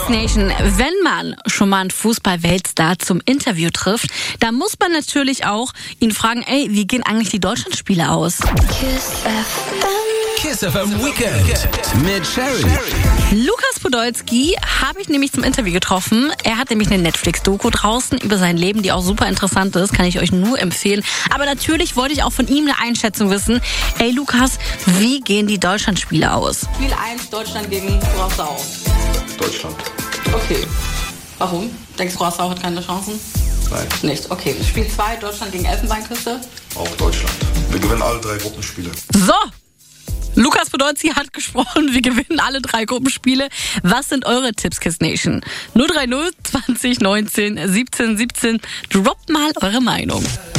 Kiss Nation, wenn man schon mal einen Fußball-Weltstar zum Interview trifft, dann muss man natürlich auch ihn fragen, wie gehen eigentlich die Deutschlandspiele aus? Kiss FM Weekend mit Sherry. Lukas Podolski habe ich nämlich zum Interview getroffen. Er hat nämlich eine Netflix-Doku draußen über sein Leben, die auch super interessant ist, kann ich euch nur empfehlen. Aber natürlich wollte ich auch von ihm eine Einschätzung wissen. Lukas, wie gehen die Deutschlandspiele aus? Spiel 1, Deutschland gegen Curaçao. Deutschland. Okay. Warum? Denkst du, Curaçao hat keine Chancen? Nein. Nicht. Okay. Spiel 2, Deutschland gegen Elfenbeinküste. Auch Deutschland. Wir gewinnen alle 3 Gruppenspiele. So, Lukas Podolski hat gesprochen, wir gewinnen alle 3 Gruppenspiele. Was sind eure Tipps, Kiss Nation? 030 20 19 17 17. Droppt mal eure Meinung.